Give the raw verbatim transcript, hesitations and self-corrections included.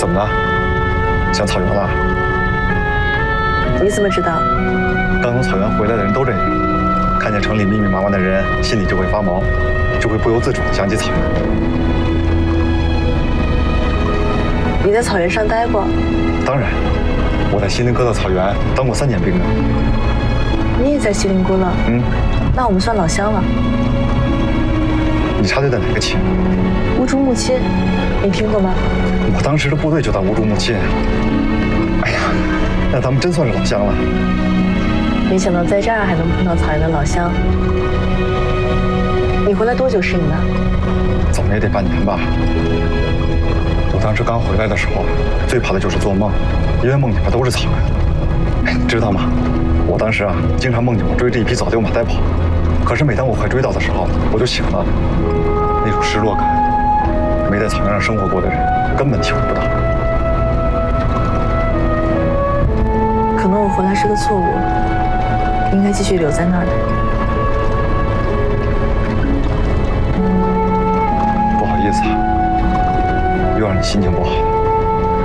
怎么了？想草原了？ 你怎么知道？ 刚从草原回来的人都这样，看见城里密密麻麻的人，心里就会发毛，就会不由自主地想起草原。 你在草原上待过？ 当然，我在锡林哥勒草原当过三年兵呢。 你也在锡林郭勒？ 嗯， 那我们算老乡了。 你插队在哪个旗？ 乌珠穆亲，你听过吗？ 我当时的部队就在乌珠穆亲。哎呀，那咱们真算是老乡了。 没想到在这儿还能碰到草原的老乡。你回来多久适应的？ 怎么也得半年吧。我当时刚回来的时候，最怕的就是做梦，因为梦里边都是草原。哎，你知道吗？我当时啊，经常梦见我追着一匹早丢马在跑，可是每当我快追到的时候，我就醒了。那种失落感，没在草原上生活过的人根本体会不到。 可能我回来是个错误，应该继续留在那儿的。 不好意思啊，又让你心情不好。